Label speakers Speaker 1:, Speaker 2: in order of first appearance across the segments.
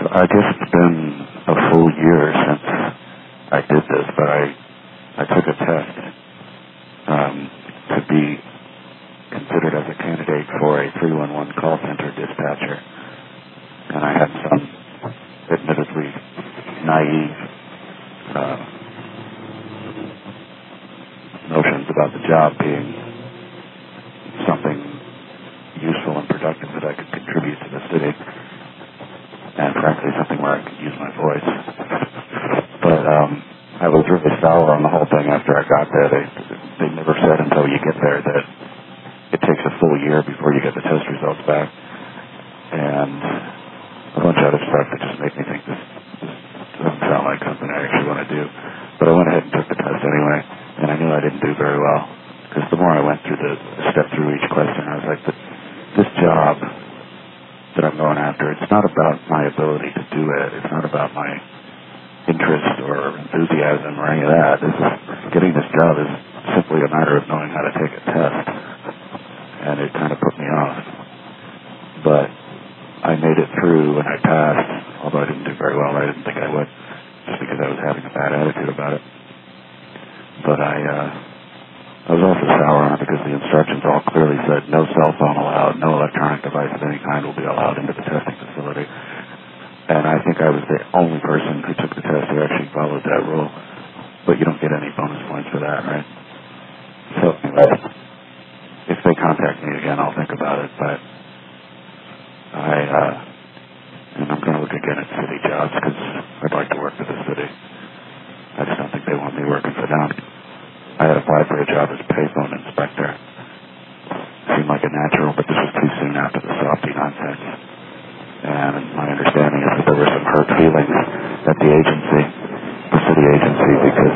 Speaker 1: I guess it's been a full year since I did this, but I took a test to be considered as a candidate for a 311 call center dispatcher. And I had some admittedly naive notions about the job being something useful and productive that I could contribute to the city, and frankly something where I could use my voice. But I was really sour on the whole thing after I got there. They never said until you get there that it takes a full year before you get the test results back, and a bunch of other stuff that just made me think this doesn't sound like something I actually want to do. But I went ahead and took the test anyway, and I knew I didn't do very well, because the more I went through the step through each question, I was like, this job that I'm going after, it's not about my ability to do it. It's not about my interest or enthusiasm or any of that. Getting this job is simply a matter of knowing how to take a test, and it kind of put me off. But I made it through and I passed, although I didn't do very well. I didn't think I would, just because I was having a bad attitude about it. But I was also sour on it because the instructions all clearly said no cell phone allowed, no electronic device of any kind will be allowed into the testing facility. And I think I was the only person who took the test who actually followed that rule. But you don't get any bonus points for that, right? So anyway, if they contact me again, I'll think about it. But and I'm going to look again at city jobs because I'd like to work for the city. I just don't think they want me working for them. I had applied for a job as payphone inspector. Seemed like a natural, but this was too soon after the softy nonsense. And my understanding is that there were some hurt feelings at the agency, the city agency, because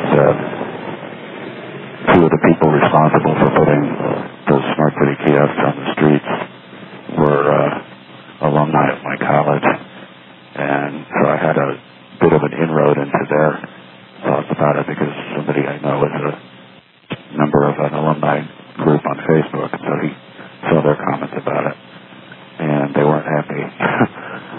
Speaker 1: two of the people responsible for putting those smart city kiosks on the streets were alumni of my college. And so I had a bit of an inroad into their thoughts about it because somebody I know is a member of an alumni